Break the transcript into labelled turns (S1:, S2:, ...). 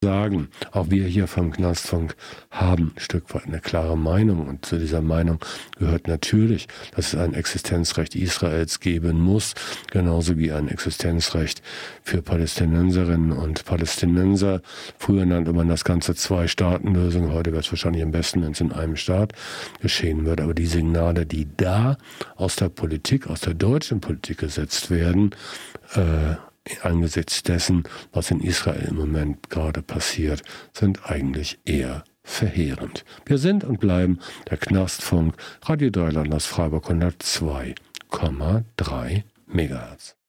S1: sagen, auch wir hier vom Knastfunk haben ein Stück weit eine klare Meinung, und zu dieser Meinung gehört natürlich, dass es ein Existenzrecht Israels geben muss, genauso wie ein Existenzrecht für Palästinenserinnen und Palästinenser. Früher nannte man das Ganze Zwei-Staaten-Lösung, heute wäre es wahrscheinlich am besten, wenn es in einem Staat geschehen wird. Aber die Signale, die da aus der Politik, aus der deutschen Politik gesetzt werden, angesichts dessen, was in Israel im Moment gerade passiert, sind eigentlich eher verheerend. Wir sind und bleiben der Knastfunk, Radio Dreieland aus Freiburg 102,3 MHz.